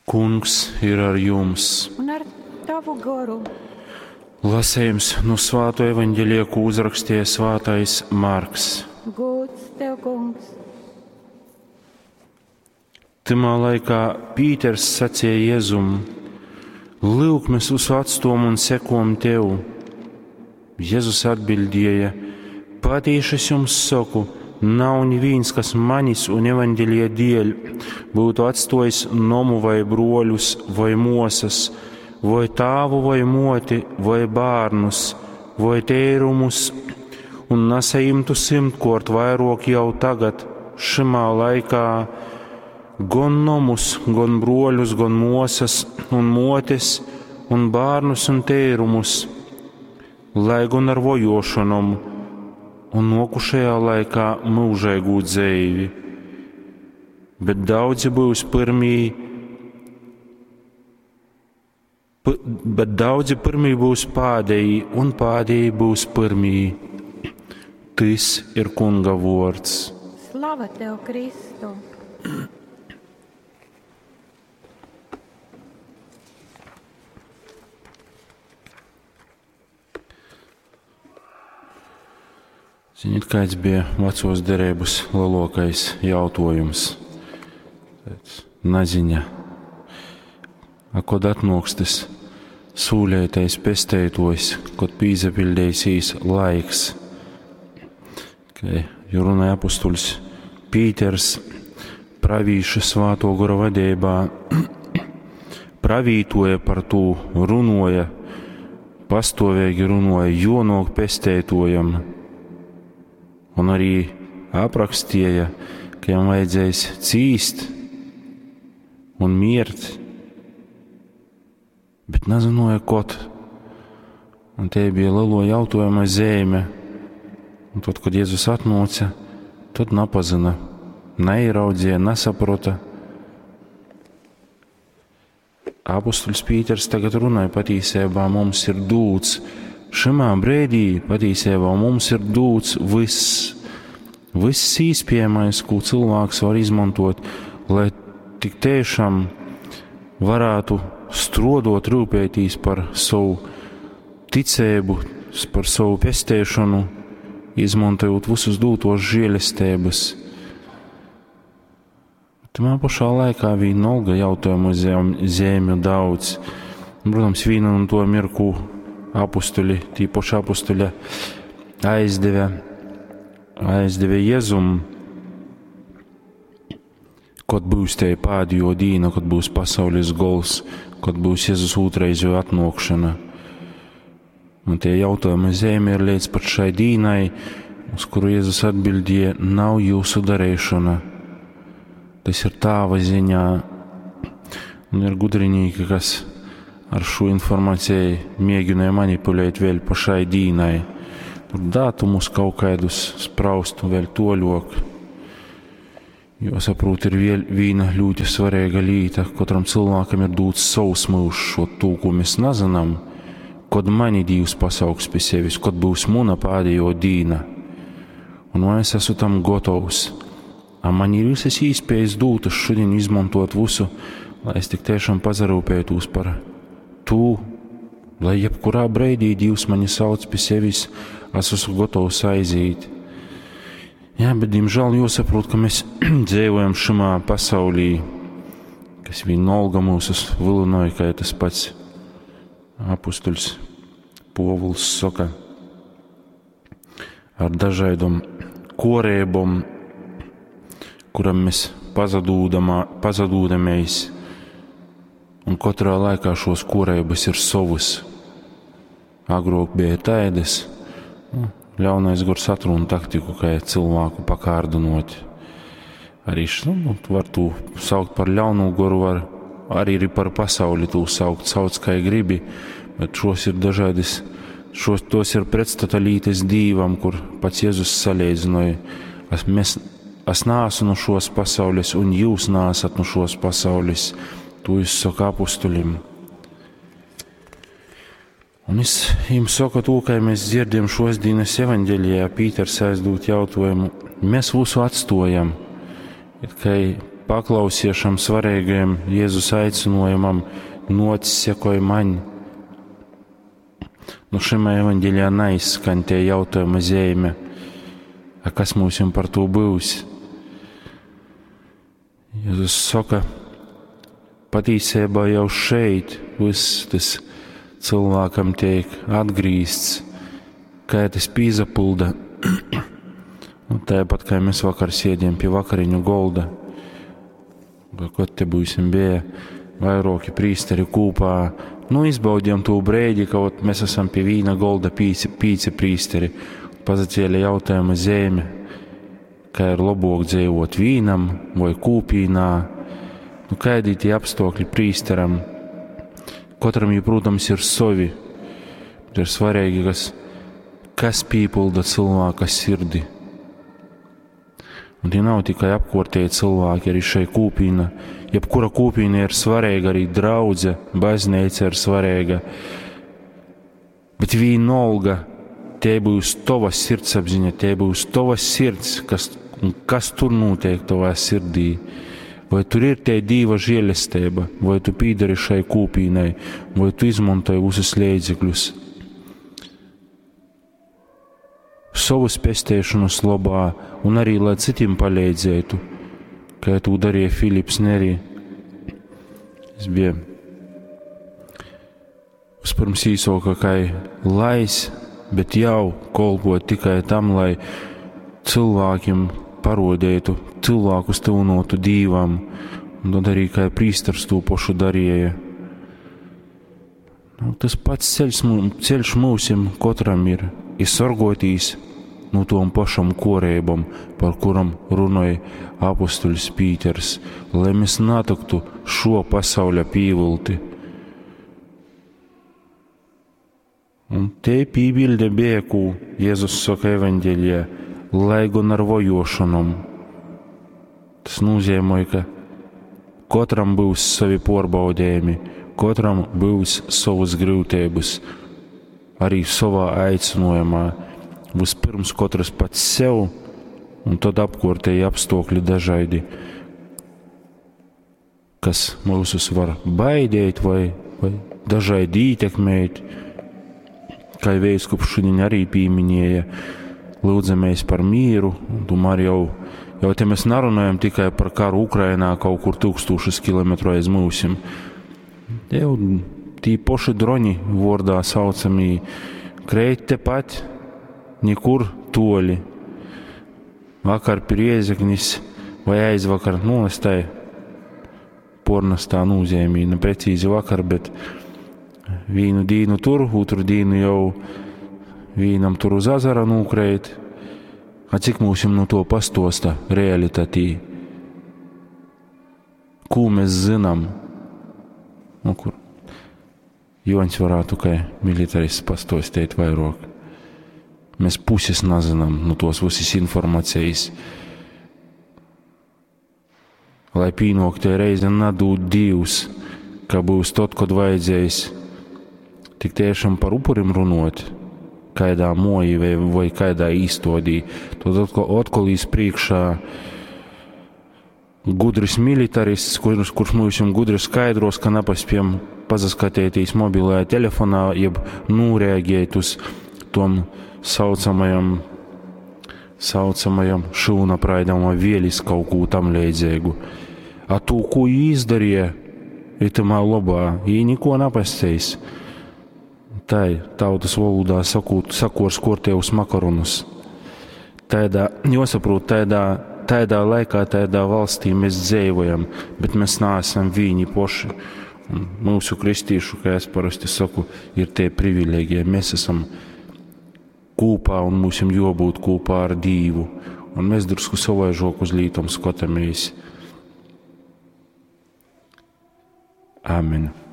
Kungs ir ar jums. Un ar tavu garu. Lasējums no Svēto evaņģēlija, ko uzrakstīja Svētais Marks. Gods tev, kungs. Timā laikā Pīters sacīja Jēzum: Lūk, mēs visu atstom un sekojam tev. Jēzus atbildēja: Patiesi es jums saku, nav neviens, kas manis un evaņģēlija dēļ būtu atstojis nomu vai broļus vai mosas, vai tāvu vai moti, vai bērnus, vai tērumus, un nesaimtu 100-kort vairāk jau tagad, šimā laikā, gan nomus, gan broļus, gan mosas, un motes, un bērnus un tērumus, lai gan ar vojošanom, un nokušajā laikā mūžīgu dzīvi. Bet daudzi būs pirmī būs pēdējī, un pēdējī būs pirmī. Tas ir Kunga vārds. Slava tev, Kristu! Ziniet, kāds bija vecos derības lielākais jautājums? Neziņa. Kad atnākstas sūlētais pestētojs, kad pīzapildēsīs laiks. Jo runāja apustulis Pīters, pravīša Svēto gara vadībā, pravītoja par to, runoja, pastāvīgi runoja, jonok pestētojam. Un arī aprakstīja, ka jam vajadzēs cīst un mirt, bet nezināja, kot. Un te bija lielo jautājuma zeme. Un tad, kad Jēzus atnāca, tad nepazina, neieraudzīja, nesaprota. Apustulis Pīters tagad runāja, patiesībā mums ir dūts. Šimā brīdī patiesībā mums ir dūts viss īspējamais, ko cilvēks var izmantot, lai tik tiešām varētu strodot, rūpētīs par savu ticību, par savu pestēšanu, izmantojot visus dūtos žēlestības. Tamā pašā laikā vienalga jautājumu zemi daudz. Protams, viena un to mirku apustuli, tīpaši apustuļa aizdeve Jēzum, kad būs te pēdējo dīna, kad būs pasaules gols, kad būs Jēzus otrreizu atnākšana. Un tie jautājumi zeme ir līdz pat šai dīnai, uz kuru Jēzus atbildēja: nav jūsu darīšana. Tas ir tāva ziņā. Un ir gudrinīgi, kas ar šo informāciju mēģināja manipulēt vēl pa šai dīnai. Tur datumus kaut kādus spraustu vēl toļok. Jo saprot, ir viena ļoti svarīga lieta. Katram cilvēkam ir dots savs mūžs, šo to, ko mēs nezinām, kad mani Dievs pasauks pie sevis, kad būs mana pēdējo dīna. Un es esmu tam gatavs. Man ir visas iespējas dotas šodien izmantot visu, lai es tik tiešām pazarūpētos par to, lai jebkurā brīdī Dievs mani sauc pie sevis, es esmu gatavs aiziet. Jā, bet, diemžēl, jāsaprot, ka mēs dzīvojam šajā pasaulī, kas vienalga mūsus vilinoja, kā tas pats apustulis Povuls saka, ar dažādām korībām, kuram mēs pazadūdamies. Un katrā laikā šos korības ir savas. Agrāk bija tādas, ļaunais gars atruna taktiku, kā cilvēku pakārdinot. Arī var to saukt par ļaunu garu, var arī par pasauli to sauc kā gribi, bet šos ir dažādas, tos ir pretstatalītes Dīvam, kur pats Jēzus salīdzināja. Es neesmu no šos pasaules, un jūs neesat no šos pasaules. To es saku apustulim. Un es jums saku to, ka mēs dzirdam šos dienas evaņģēlijā, Pīters aizdūt jautājumu. Mēs visu atstojam, kā paklausiešam svarīgajam Jēzus aicinājumam noc sekoj man. Nu šim evaņģēlijā neizskan tie jautājumi zeime, a kas mums par to būs? Jēzus saka, patīsībā jau šeit viss tas cilvēkam tiek atgrīzts, kā tas pīzapulda. Un tāpat, kā mēs vakar sēdiem pie vakariņu golda, kad te būsim bija vairāki prīsteri kopā, izbaudījām to brēdi, ka mēs esam pie vīna golda pīci prīsteri, pazacēli jautājumu zeme, kā ir labāk dzīvot vīnam vai kūpīnā, kādi tie apstākļi prīsteram. Katram, protams, ir savi, bet ir svarīgi, kas pīpulda cilvēka sirdi. Un tie nav tikai apkārtēji cilvēki, arī šai kūpīna. Jebkura kūpīna ir svarīga, arī draudze, baznīca ir svarīga. Bet vienalga, te būs tava sirdsapziņa, te būs tava sirds, kas tur notiek tavā sirdī. Vai tur ir te Dieva žēlastība, vai tu pīdari šai kūpīnai, vai tu izmantoji visus līdzekļus. Savu spēstēšanas labā un arī, lai citiem palīdzētu, kā to darīja Filips Neri. Es biju uzpirms īsoka, kā lais, bet jau kolpot tikai tam, lai cilvēkiem parodētu, cilvēkus tuvinotu Dīvam, un tad arī kā prīsters to pašu darīja. Tas pats ceļš mūsim katram ir sorgotīs no tom pašam korībam, par kuram runāja apustulis Pīters, lai mēs nataktu šo pasauļa pīvilti. Un te pībilde bija, ko Jēzus saka evaņģēlijā, lai gan ar vojošanom. Tas nozīmē, ka katram būs savi pārbaudījumi, katram būs savas grūtības, arī savā aicinājumā. Vispirms katrs pats sev, un tad apkārtēji apstākļi dažādi, kas mūsus var baidīt vai dažādi ietekmēt. Kā veidskups šodien arī pieminēja, lūdzamies par mīru, un tomēr jau te mēs nerunājam tikai par karu Ukrainā kaut kur 1000 kilometru aiz mūsim. Jau tī poši droņi vārdā saucamī kreit tepat, nekur toļi. Vakar Priezeknis vai aizvakar, es tai pornastā nozīmī, ne precīzi vakar, bet vienu dīnu tur, otru dīnu jau vīnam tur uz azara nūkreit. A cik mūsim no to pastosta realitatī? Ko mēs zinām? Kur Joņs varētu kā militarists pastostēt vairāk. Mēs puses nezinām no tos visas informācijas. Lai pīnoktie reize nadūt Dievs, ka būs tot, kad vajadzējis tik tiešām par upurim runot, kādā moji vai kādā īstodī. Tad atkal priekšā gudris militarists, kurš mums gudri skaidros, ka nepaspējam pazaskatēties mobilajā telefonā, jeb nūrēģēt uz tom saucamajam šūnapraidam vai vielis kaut ko tam līdzīgu. A to, ko izdarīja, itamā labā, neko nepastējis. Tai tautas valodā sakors kortējus makaronus. Jāsaprot, tādā laikā, tādā valstī mēs dzīvojam, bet mēs neesam viņi poši. Mūsu kristīšu, kā es parasti saku, ir tie privilēģija. Mēs esam kopā un mums jābūt kopā ar Dievu. Un mēs drusku savaižok uz lītom skatāmies. Amen.